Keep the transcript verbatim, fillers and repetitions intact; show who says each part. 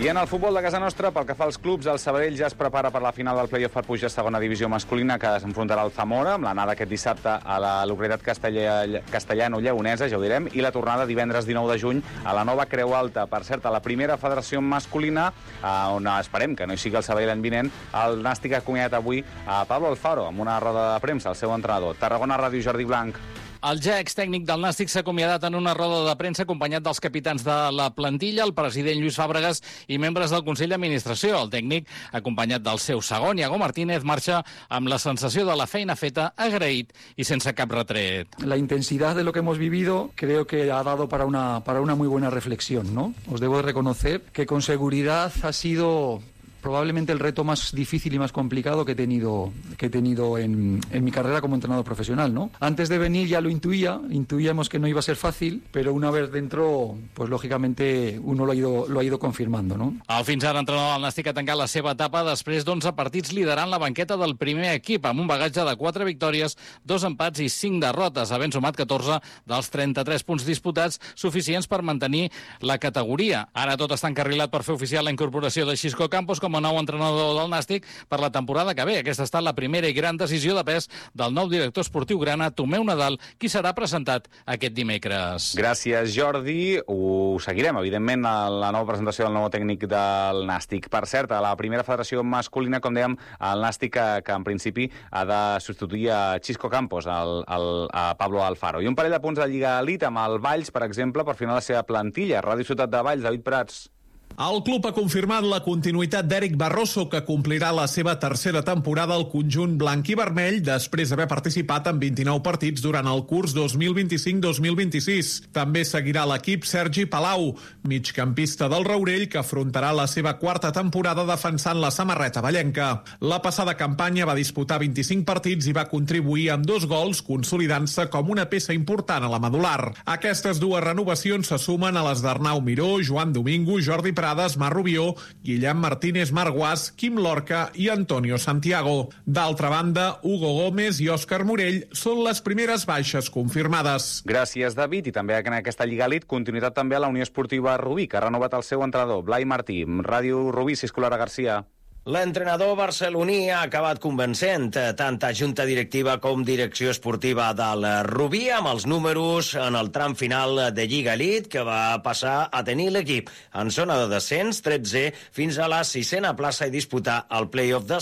Speaker 1: I en el futbol de casa nostra, pel que fa als clubs, el Sabadell ja es prepara per la final del play-off per pujar a segona divisió masculina, que s'enfrontarà al Zamora, amb l'anada aquest dissabte a la localitat castellano-lleonesa, ja ho direm, i la tornada divendres dinou de juny a la nova Creu Alta. Per cert, a la primera federació masculina, on esperem que no hi sigui el Sabadell l'any vinent, el Nàstic ha acomiadat avui a Pablo Alfaro, amb una roda de premsa, el seu entrenador. Tarragona Ràdio, Jordi Blanc.
Speaker 2: El ja extècnic del Nàstic s'ha acomiadat en una roda de premsa acompanyat dels capitans de la plantilla, el president Lluís Fàbregas i membres del Consell d'Administració. El tècnic, acompanyat del seu segon, Iago Martínez, marxa amb la sensació de la feina feta, agraït i sense cap retret.
Speaker 3: La intensidad de lo que hemos vivido creo que ha dado para una, para una muy buena reflexión, ¿no? Os debo de reconocer que con seguridad ha sido probablemente el reto más difícil y más complicado que he tenido, que he tenido en, en mi carrera como entrenador profesional, ¿no? Antes de venir ya lo intuía, intuíamos que no iba a ser fácil, pero una vez dentro, pues lógicamente uno lo ha ido, lo ha ido confirmando, ¿no?
Speaker 2: El fins ara entrenador del Nàstic ha tancat la seva etapa després d'onze partits liderant la banqueta del primer equip, amb un bagatge de quatre victòries, dos empats i cinc derrotes, havent sumat catorze dels trenta-tres punts disputats, suficients per mantenir la categoria. Ara tot està encarrilat per fer oficial la incorporació de Xisco Campos com a nou entrenador del Nàstic per la temporada que ve. Aquesta ha estat la primera i gran decisió de pes del nou director esportiu grana, Tomeu Nadal, qui serà presentat aquest dimecres.
Speaker 1: Gràcies, Jordi. Ho seguirem, evidentment, a la nova presentació del nou tècnic del Nàstic. Per cert, a la primera federació masculina, com dèiem, el Nàstic que, que en principi ha de substituir a Xisco Campos, el, el, a Pablo Alfaro. I un parell de punts de Lliga Elite amb el Valls, per exemple, per final la seva plantilla. Ràdio Ciutat de Valls, David Prats.
Speaker 4: El club ha confirmat la continuïtat d'Eric Barroso, que complirà la seva tercera temporada al conjunt blanc i vermell després d'haver participat en vint-i-nou partits durant el curs dos mil vint-i-cinc dos mil vint-i-sis. També seguirà l'equip Sergi Palau, migcampista del Raurell, que afrontarà la seva quarta temporada defensant la samarreta vallenca. La passada campanya va disputar vint-i-cinc partits i va contribuir amb dos gols, consolidant-se com una peça important a la medular. Aquestes dues renovacions se sumen a les d'Arnau Miró, Joan Domingo, Jordi Prades, Marc Rubió, Guillem Martínez Marguàs, Quim Lorca i Antonio Santiago. D'altra banda, Hugo Gómez i Òscar Morell són les primeres baixes confirmades.
Speaker 1: Gràcies, David. I també en aquesta Lliga Elite, continuïtat també a la Unió Esportiva Rubí, que ha renovat el seu entrenador, Blai Martí. Ràdio Rubí, Ciscolara Garcia.
Speaker 5: L'entrenador barceloní ha acabat convencent tant a junta directiva com direcció esportiva del Rubí amb els números en el tram final de Lliga Elite, que va passar a tenir l'equip en zona de descens, tretze, fins a la sisena plaça i disputar el play-off de